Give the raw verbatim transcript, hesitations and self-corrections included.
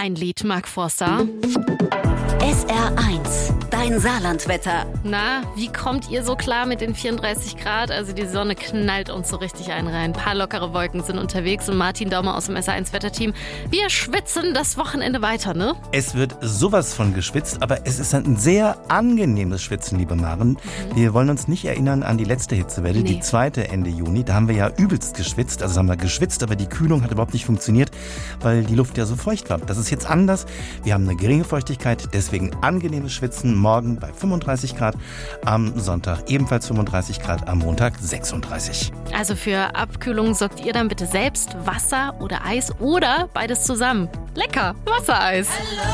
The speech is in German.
ein Lied, Mark Forster. S R eins, dein Saarlandwetter. Na, wie kommt ihr so klar mit den vierunddreißig Grad? Also die Sonne knallt uns so richtig einen rein. Ein paar lockere Wolken sind unterwegs und Martin Daumer aus dem S R eins Wetterteam. Wir schwitzen das Wochenende weiter, ne? Es wird sowas von geschwitzt, aber es ist ein sehr angenehmes Schwitzen, liebe Maren. Mhm. Wir wollen uns nicht erinnern an die letzte Hitzewelle, nee. die zweite Ende Juni. Da haben wir ja übelst geschwitzt. Also haben wir geschwitzt, aber die Kühlung hat überhaupt nicht funktioniert, weil die Luft ja so feucht war. Das ist jetzt anders. Wir haben eine geringe Feuchtigkeit, deswegen angenehmes Schwitzen. Morgen bei fünfunddreißig Grad, am Sonntag ebenfalls fünfunddreißig Grad, am Montag sechsunddreißig. Also für Abkühlung sorgt ihr dann bitte selbst Wasser oder Eis oder beides zusammen. Lecker, Wassereis.